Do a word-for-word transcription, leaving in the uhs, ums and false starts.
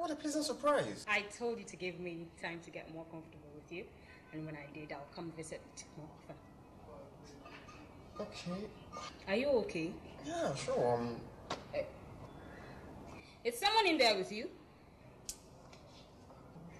What a pleasant surprise. I told you to give me time to get more comfortable with you. And when I did, I'll come visit more often. Okay. Are you okay? Yeah, sure. Um. Is someone in there with you?